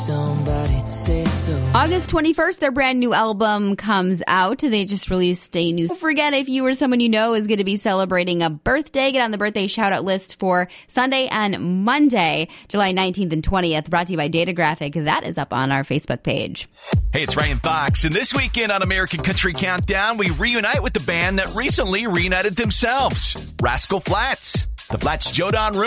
Somebody say so. August 21st, their brand new album comes out. They just released a new... Don't forget, if you or someone you know is going to be celebrating a birthday, get on the birthday shout-out list for Sunday and Monday, July 19th and 20th, brought to you by Data Graphic. That is up on our Facebook page. Hey, it's Ryan Fox, and this weekend on American Country Countdown, we reunite with the band that recently reunited themselves, Rascal Flatts. The Flatts' Joe Don